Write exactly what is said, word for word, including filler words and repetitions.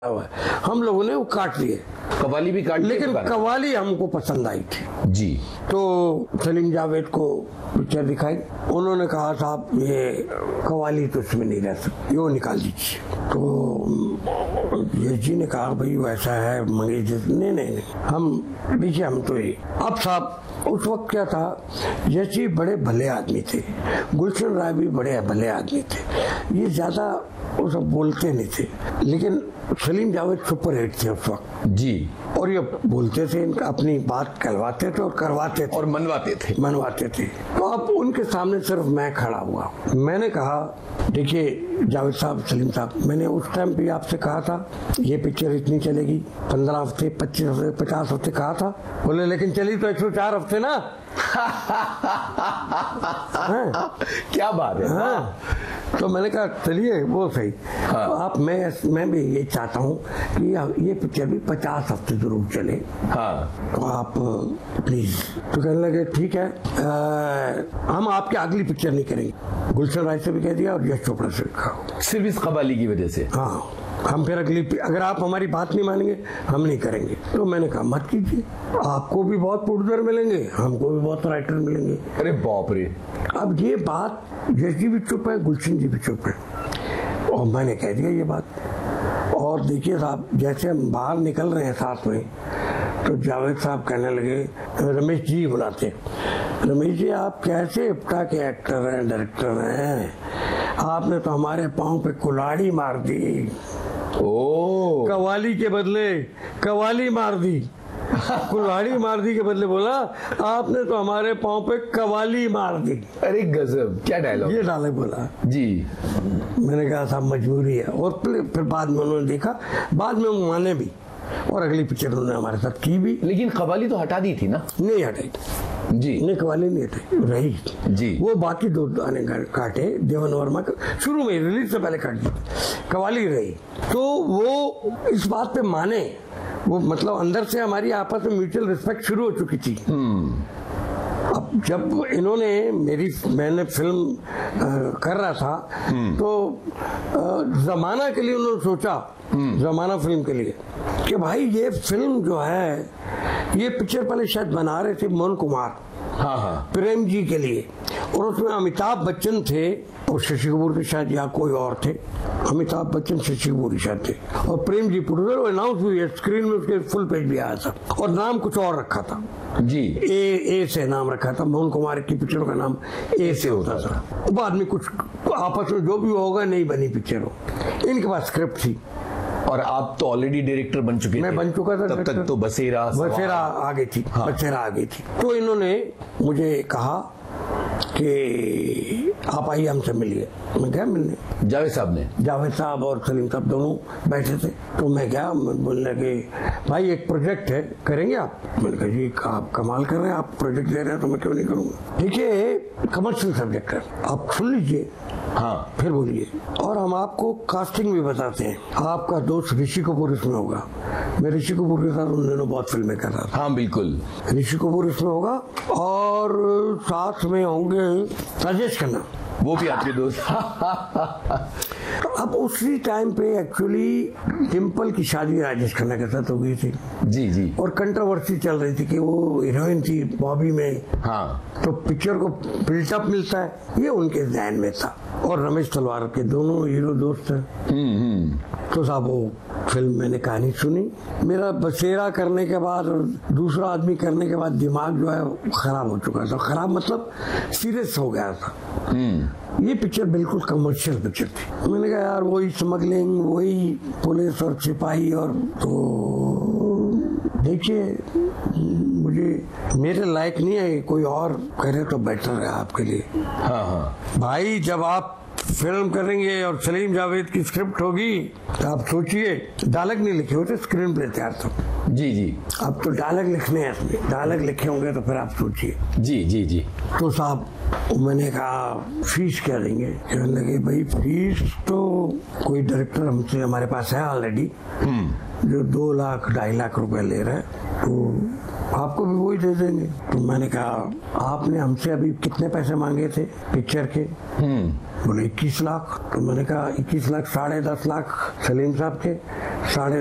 हुआ है, हम लोगों ने वो काट दिए। कवाली भी काट, लेकिन कवाली हमको पसंद आई थी जी। तो सलीम जावेद को पिक्चर दिखाई, उन्होंने कहा साहब ये कवाली तो इसमें नहीं रह सकती, वो निकाल दीजिए। तो यश जी ने कहा भाई वैसा है मंगेश जी, नहीं नहीं नहीं हम देखिए हम तो ये। अब साहब उस वक्त क्या था, यश जी बड़े भले आदमी थे, गुलशन राय भी बड़े भले आदमी थे, ये ज्यादा वो सब बोलते नहीं थे, लेकिन सलीम जावेद सुपर हिट थे उस वक्त जी। और ये बोलते थे, इनका अपनी बात कहलवाते थे और करवाते थे और मनवाते थे मनवाते थे। तो अब उनके सामने सिर्फ मैं खड़ा हुआ, मैंने कहा देखिए जावेद साहब, सलीम साहब, मैंने उस टाइम भी आपसे कहा था ये पिक्चर इतनी चलेगी, पंद्रह हफ्ते पच्चीस हफ्ते पचास हफ्ते कहा था। बोले लेकिन चली तो एक सौ चार हफ्ते ना। क्या बात है। हाँ। तो मैंने कहा चलिए वो सही। हाँ। तो आप मैं मैं भी ये चाहता हूँ कि ये पिक्चर भी पचास हफ्ते जरूर चले। हाँ। तो आप प्लीज। तो कहने लगे ठीक है, आ, हम आपकी अगली पिक्चर नहीं करेंगे। गुलशन राय से भी कह दिया और यश चोपड़ा से भी कहा, सिर्फ इस कवाली की वजह से। हाँ हम फिर अगली, अगर आप हमारी बात नहीं मानेंगे हम नहीं करेंगे। तो मैंने कहा मत कीजिए, आपको भी बहुत प्रोड्यूसर मिलेंगे, हमको भी बहुत राइटर मिलेंगे। अरे बाप रे। अब ये बात यश जी भी चुप है, गुलशन जी भी चुप है, और मैंने कह दिया ये बात। और देखिए साहब जैसे हम बाहर निकल रहे हैं साथ में, तो जावेद साहब कहने लगे, रमेश जी बुलाते, रमेश जी आप कैसे इप्टा के एक्टर हैं, डायरेक्टर हैं, आपने तो हमारे पाँव पे कुल्हाड़ी मार दी। ओ कवाली के बदले कवाली मार दी। कुल्हाड़ी मार दी के बदले बोला आपने तो हमारे पाँव पे कवाली मार दी। अरे गजब, क्या डायलॉग। ये डायलॉग बोला जी। मैंने कहा साहब मजबूरी है। और फिर बाद में उन्होंने देखा, बाद में वो माने भी और अगली पिक्चर उन्होंने हमारे साथ की भी। लेकिन कवाली तो हटा दी थी ना। नहीं हटाई जी। नहीं कवाली नहीं हटाई, रही जी। वो बाकी दो गाने काटे, देवन वर्मा शुरू में रिलीज से पहले काट दी, कवाली रही। तो वो इस बात पे माने, वो मतलब अंदर से हमारी आपस में म्यूचुअल रिस्पेक्ट शुरू हो चुकी थी। अब जब इन्होंने मेरी मैंने फिल्म आ, कर रहा था तो आ, जमाना के लिए उन्होंने सोचा, जमाना फिल्म के लिए, कि भाई ये फिल्म जो है, ये पिक्चर पहले शायद बना रहे थे मोहन कुमार, हाँ हाँ, प्रेम जी के लिए, और उसमें अमिताभ बच्चन थे और शशि कपूर के शायद या कोई और थे, अमिताभ बच्चन शशि कपूर शायद थे, और प्रेम जी प्रोड्यूसर। अनाउंस हुई है, स्क्रीन में उसके फुल पेज भी आया था, और नाम कुछ और रखा था जी, ए ए से नाम रखा था, मोहन कुमार की पिक्चरों का नाम ए से होता था। बाद में कुछ आपस में जो भी होगा नहीं बनी पिक्चर हो, इनके पास स्क्रिप्ट थी। और आप तो ऑलरेडी डायरेक्टर बन चुके थे। मैं बन चुका था। तब तक तो बसेरा बसेरा आ गई थी। हाँ। बसेरा आ गई थी। तो इन्होंने मुझे कहा कि आप आइए हमसे मिलिए। मैं गया मिलने, जावेद साहब ने जावेद साहब और सलीम साहब दोनों बैठे थे। तो मैं गया, बोलने लगे भाई एक प्रोजेक्ट है, करेंगे आप? मैंने कहा जी आप कमाल कर रहे हैं, आप प्रोजेक्ट दे रहे हैं तो मैं क्यों नहीं करूंगा। देखिए कमर्शियल सब्जेक्ट है, आप सुन लीजिए, हाँ फिर बोलिए, और हम आपको कास्टिंग भी बताते हैं। आपका दोस्त ऋषि कपूर इसमें होगा। मैं ऋषि कपूर के साथ उन दिनों बहुत फिल्में कर रहा था। हाँ बिल्कुल, ऋषि कपूर इसमें होगा, और साथ में होंगे राजेश खन्ना, वो भी आपके दोस्त। अब उसी टाइम पे एक्चुअली डिम्पल की शादी राजेश खन्ना के साथ हो गई थी। जी जी। और कंट्रोवर्सी चल रही थी कि वो हीरोइन थी बॉबी में, हाँ, तो पिक्चर को बिल्टअप मिलता है, ये उनके ध्यान में था। और रमेश तलवार के दोनों हीरो दोस्त हैं। तो साहब वो फिल्म मैंने कहानी सुनी, मेरा बसेरा करने के बाद और दूसरा आदमी करने के बाद दिमाग जो है खराब हो चुका था। खराब मतलब सीरियस हो गया था। ये पिक्चर बिल्कुल कमर्शियल पिक्चर थी। मैंने कहा यार वही स्मगलिंग, वही पुलिस और सिपाही, और तो देखिए मुझे मेरे लायक नहीं है, कोई और करे तो बेटर है आपके लिए। हाँ हाँ भाई, जब आप फिल्म करेंगे और सलीम जावेद की स्क्रिप्ट होगी तो आप सोचिए, डायलॉग नहीं लिखे होते, स्क्रीन प्ले तैयार था। जी जी। अब तो डायलॉग लिखने हैं, इसमें डायलॉग लिखे होंगे तो फिर आप सोचिए। जी जी जी। तो साहब मैंने कहा फीस क्या देंगे? कहने लगे भाई फीस तो कोई डायरेक्टर हमसे हमारे पास है ऑलरेडी, जो दो लाख ढाई लाख रुपए ले रहा है, तो आपको भी वही दे देंगे। तो मैंने कहा आपने हमसे अभी कितने पैसे मांगे थे पिक्चर के? बोले इक्कीस लाख। तो मैंने कहा इक्कीस लाख, साढ़े दस लाख सलीम साहब के, साढ़े